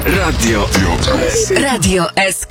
Radio SK.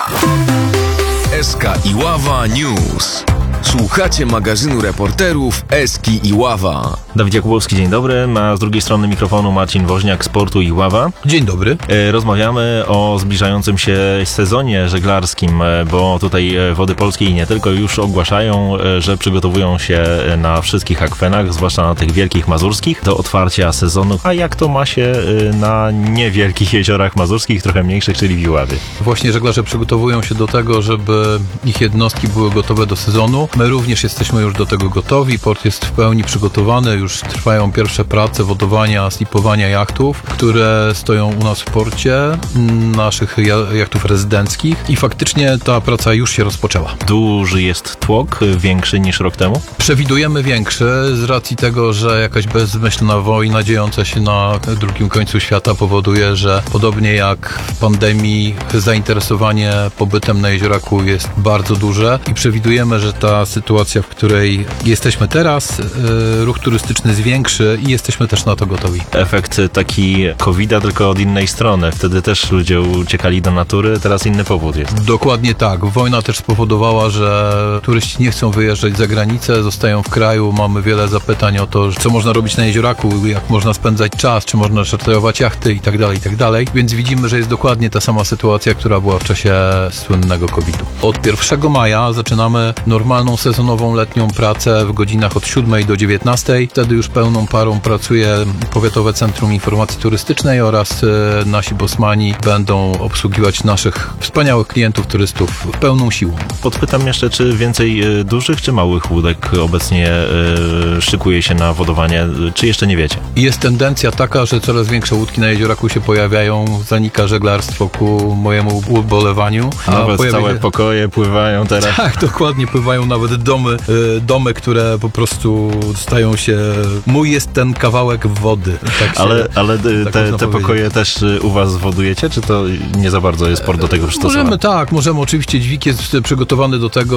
SK Iława News. Słuchacie magazynu reporterów Eski Iława. Dawid Jakubowski, dzień dobry. A z drugiej strony mikrofonu Marcin Woźniak z portu Iława. Dzień dobry. Rozmawiamy o zbliżającym się sezonie żeglarskim, bo tutaj Wody Polskie i nie tylko już ogłaszają, że przygotowują się na wszystkich akwenach, zwłaszcza na tych wielkich mazurskich, do otwarcia sezonu. A jak to ma się na niewielkich jeziorach mazurskich, trochę mniejszych, czyli w Iławie? Właśnie żeglarze przygotowują się do tego, żeby ich jednostki były gotowe do sezonu. My również jesteśmy już do tego gotowi. Port jest w pełni przygotowany. Już trwają pierwsze prace wodowania, slipowania jachtów, które stoją u nas w porcie, naszych jachtów rezydenckich i faktycznie ta praca już się rozpoczęła. Duży jest tłok, większy niż rok temu? Przewidujemy większy z racji tego, że jakaś bezmyślna wojna dziejąca się na drugim końcu świata powoduje, że podobnie jak w pandemii zainteresowanie pobytem na Jezioraku jest bardzo duże i przewidujemy, że ta sytuacja, w której jesteśmy teraz, ruch turystyczny zwiększy i jesteśmy też na to gotowi. Efekt taki COVID-a, tylko od innej strony. Wtedy też ludzie uciekali do natury, teraz inny powód jest. Dokładnie tak. Wojna też spowodowała, że turyści nie chcą wyjeżdżać za granicę, zostają w kraju. Mamy wiele zapytań o to, co można robić na Jezioraku, jak można spędzać czas, czy można czarterować jachty i tak dalej. Więc widzimy, że jest dokładnie ta sama sytuacja, która była w czasie słynnego COVID-u. Od 1 maja zaczynamy normalną sezonową letnią pracę w godzinach od 7 do 19. Wtedy już pełną parą pracuje Powiatowe Centrum Informacji Turystycznej oraz nasi bosmani będą obsługiwać naszych wspaniałych klientów, turystów pełną siłą. Podpytam jeszcze, czy więcej dużych czy małych łódek obecnie szykuje się na wodowanie, czy jeszcze nie wiecie? Jest tendencja taka, że coraz większe łódki na Jezioraku się pojawiają, zanika żeglarstwo ku mojemu ubolewaniu. Nawet całe pokoje pływają teraz. Tak, dokładnie, pływają nawet domy, które po prostu stają się... Mój jest ten kawałek wody. Tak ale te pokoje też u was wodujecie, czy to nie za bardzo jest port do tego przystosowany? Możemy oczywiście, dźwig jest przygotowany do tego,